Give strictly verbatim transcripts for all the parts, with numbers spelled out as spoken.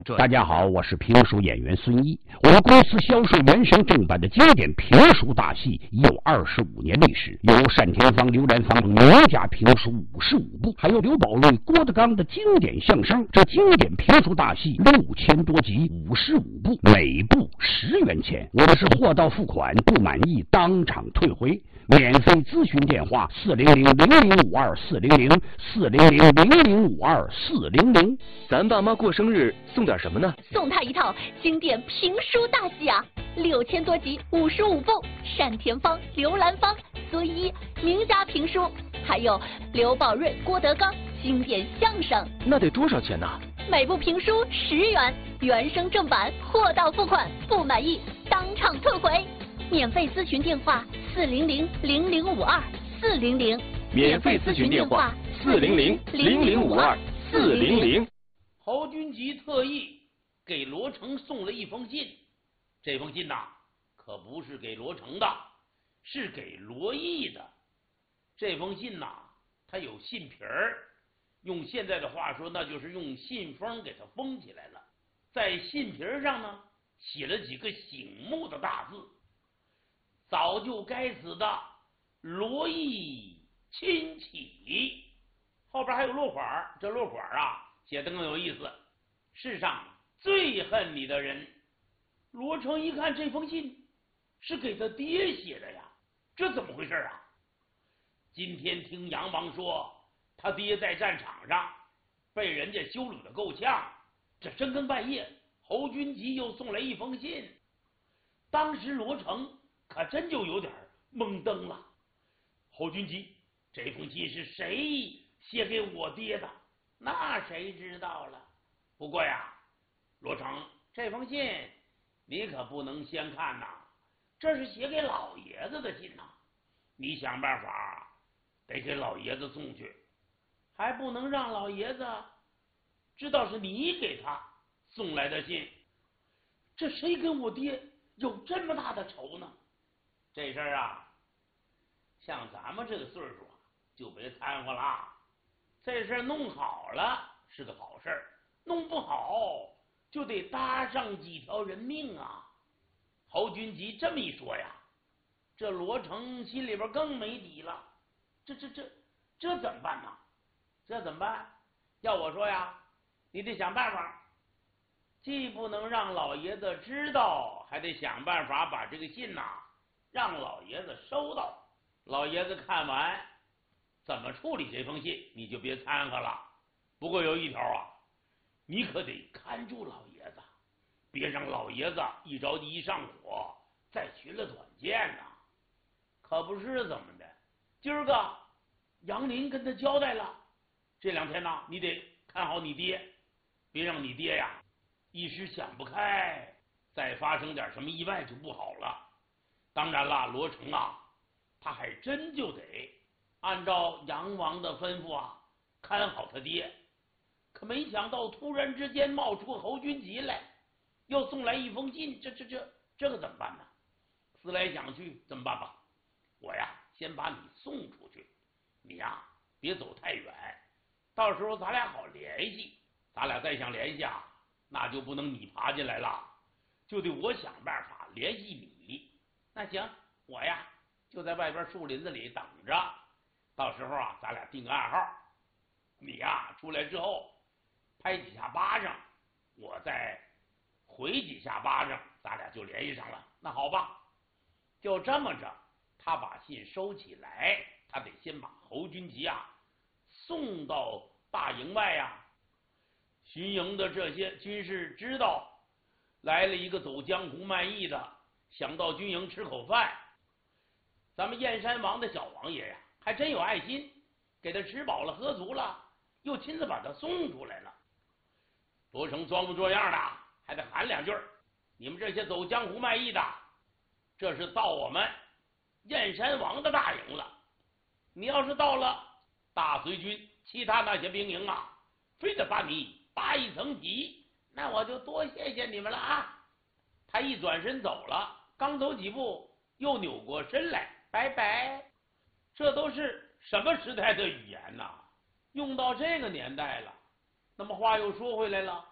大家好，我是评书演员孙一。我们公司销售原声正版的经典评书大戏已有二十五年历史，有单田芳、刘兰芳名家评书五十五部，还有刘宝瑞、郭德纲的经典相声。这经典评书大戏六千多集，五十五部，每部十元钱。我们是货到付款，不满意当场退回。免费咨询电话：四零零零零五二四零零四零零零零五二四零零。 咱爸妈过生日送点什么呢？ 送他一套经典评书大戏啊，六千多集，五十五部，单田芳、刘兰芳、孙一名家评书，还有刘宝瑞、郭德纲经典相声。 那得多少钱呢？ 每部评书十元，原声正版，货到付款，不满意当场退回。免费咨询电话：四零零零零五二四零零。 免费咨询电话：四零零零零五二四零零。 侯君集特意给罗成送了一封信，这封信呐，可不是给罗成的，是给罗毅的。这封信呐，它有信皮儿，用现在的话说，那就是用信封给它封起来了。在信皮儿上呢，写了几个醒目的大字：早就该死的罗毅亲戚。后边还有落款，这落款啊写得更有意思。世上最恨你的人。罗成一看这封信是给他爹写的呀，这怎么回事啊？今天听杨王说他爹在战场上被人家羞辱的够呛，这深更半夜侯君集又送来一封信。当时罗成可真就有点懵登了。侯君集，这封信是谁写给我爹的？那谁知道了。不过呀，罗成，这封信你可不能先看呐，这是写给老爷子的信呐，你想办法得给老爷子送去，还不能让老爷子知道是你给他送来的信。这谁跟我爹有这么大的仇呢？这事儿啊，像咱们这个岁数就别掺和了。这事儿弄好了是个好事儿，弄不好就得搭上几条人命啊。侯君集这么一说呀，这罗成心里边更没底了。这这这这怎么办呢？这怎么办？要我说呀，你得想办法，既不能让老爷子知道，还得想办法把这个信呐、啊、让老爷子收到。老爷子看完怎么处理这封信你就别掺和了。不过有一条啊，你可得看住老爷子，别让老爷子一着急一上火再寻了短见呐、啊。可不是怎么的，今儿个杨林跟他交代了，这两天呢，你得看好你爹，别让你爹呀一时想不开，再发生点什么意外就不好了。当然了，罗成啊，他还真就得按照杨王的吩咐啊，看好他爹。可没想到突然之间冒出侯君集来，又送来一封信，这这这这个怎么办呢？思来想去，怎么办吧？我呀，先把你送出去，你呀别走太远，到时候咱俩好联系。咱俩再想联系啊，那就不能你爬进来了，就得我想办法联系你。那行，我呀就在外边树林子里等着，到时候啊，咱俩定个暗号，你呀出来之后拍几下巴掌，我再回几下巴掌，咱俩就联系上了。那好吧，就这么着，他把信收起来，他得先把侯君集啊送到大营外呀、啊。巡营的这些军士知道来了一个走江湖卖艺的，想到军营吃口饭。咱们燕山王的小王爷呀，还真有爱心，给他吃饱了喝足了，又亲自把他送出来了。罗成装模作样的，还得喊两句：你们这些走江湖卖艺的，这是到我们燕山王的大营了。你要是到了大隋军其他那些兵营啊，非得把你扒一层皮，那我就多谢谢你们了啊。他一转身走了，刚走几步又扭过身来，拜拜。这都是什么时代的语言呐、啊？用到这个年代了。那么话又说回来了，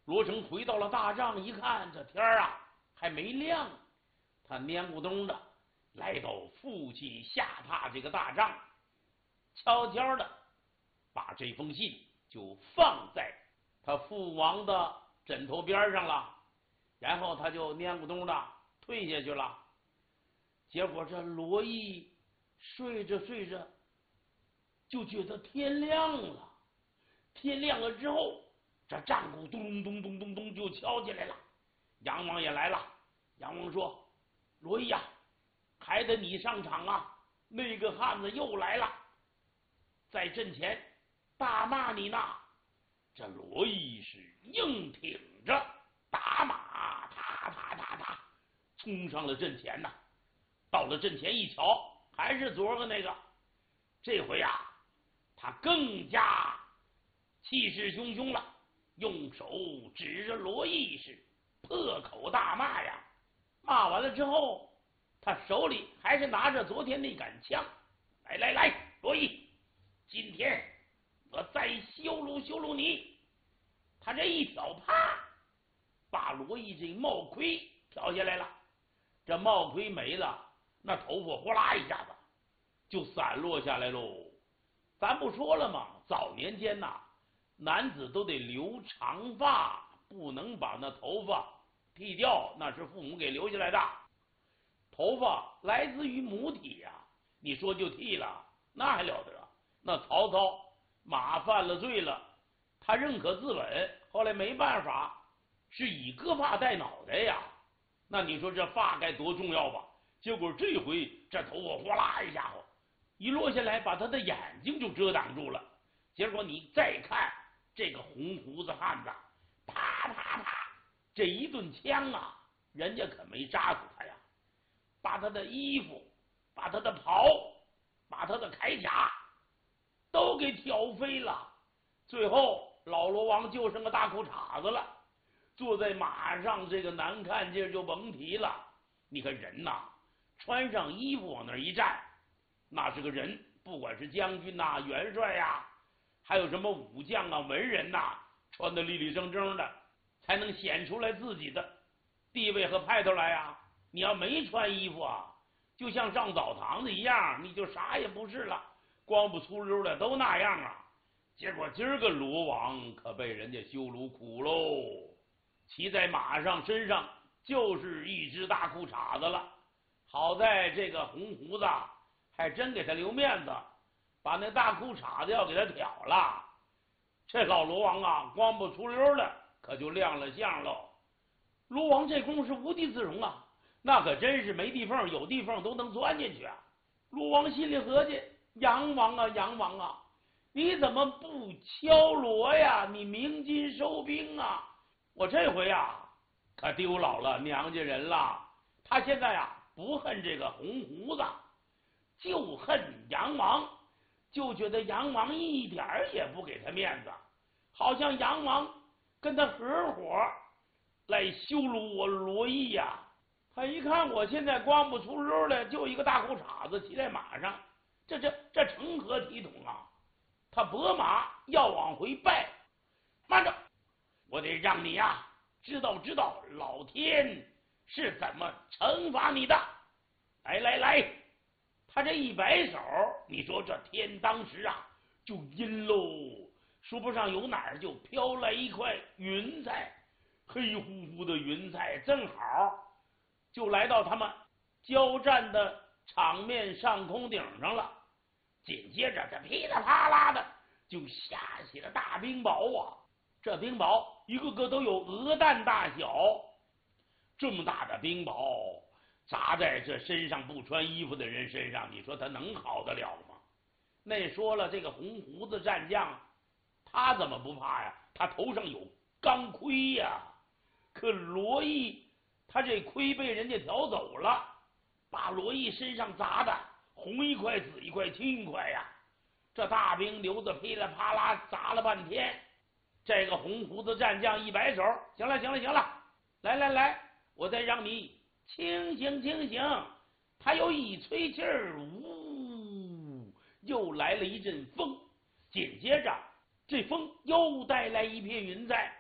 罗成回到了大帐，一看这天儿啊还没亮，他蔫咕咚的来到父亲下榻这个大帐，悄悄的把这封信就放在他父王的枕头边上了，然后他就蔫咕咚的退下去了。结果这罗毅睡着睡着就觉得天亮了，天亮了之后，这帐鼓咚咚咚咚咚就敲起来了。杨王也来了，杨王说：“罗毅呀，还得你上场啊！那个汉子又来了，在阵前大骂你呢。”这罗毅是硬挺着打马，踏踏踏踏冲上了阵前呐。到了阵前一瞧，还是昨个那个。这回啊，他更加气势汹汹了，用手指着罗毅是破口大骂呀。骂完了之后，他手里还是拿着昨天那杆枪。来来来，罗毅，今天我再羞辱羞辱你。他这一挑，啪，把罗毅这帽盔挑下来了。这帽盔没了，那头发哗啦一下子就散落下来喽。咱不说了吗？早年间呐，男子都得留长发，不能把那头发剃掉，那是父母给留下来的。头发来自于母体呀、啊，你说就剃了，那还了得？那曹操马犯了罪了，他认可自刎，后来没办法，是以割发代脑袋呀。那你说这发该多重要吧？结果这回这头发哗啦一下子一落下来，把他的眼睛就遮挡住了。结果你再看这个红胡子汉子，啪啪啪，这一顿枪啊，人家可没扎死他呀，把他的衣服，把他的袍，把他的铠甲都给挑飞了。最后老罗王就剩个大裤衩子了，坐在马上，这个难看劲就甭提了。你看人呐，穿上衣服往那一站，那是个人，不管是将军呐、元帅呀，还有什么武将啊、文人呐，穿得立立正正的，才能显出来自己的地位和派头来呀。你要没穿衣服啊，就像上澡堂子一样，你就啥也不是了，光不粗溜的都那样啊。结果今儿个罗王可被人家羞辱苦喽，骑在马上，身上就是一只大裤衩子了。好在这个红胡子还真给他留面子，把那大裤衩子要给他挑了。这老罗王啊，光不出溜的可就亮了相喽。罗王这功夫是无地自容啊，那可真是没地缝有地缝都能钻进去啊。罗王心里合计，杨王啊杨王啊，你怎么不敲锣呀？你鸣金收兵啊！我这回啊可丢老了娘家人了。他现在啊不恨这个红胡子，就恨杨王，就觉得杨王一点也不给他面子，好像杨王跟他合伙来羞辱我罗毅呀。他一看我现在光不出溜的，就一个大裤衩子骑在马上，这这这成何体统啊！他拨马要往回拜，慢着，我得让你呀、啊、知道知道老天是怎么惩罚你的。来来来，他这一摆手，你说这天当时啊就阴喽，说不上有哪儿就飘来一块云彩，黑乎乎的云彩，正好就来到他们交战的场面上空顶上了。紧接着这噼里啪啦的就下起了大冰雹啊！这冰雹一个个都有鹅蛋大小，这么大的冰雹砸在这身上不穿衣服的人身上，你说他能好得了吗？那说了，这个红胡子战将他怎么不怕呀？他头上有钢盔呀。可罗毅他这盔被人家挑走了，把罗毅身上砸的红一块紫一块青一块呀。这大冰流子噼里啪啦砸了半天，这个红胡子战将一摆手，行了行了行了，来来来，我再让你清醒清醒。他又一吹气儿，呜，又来了一阵风，紧接着这风又带来一片云彩，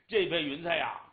这杯云彩呀，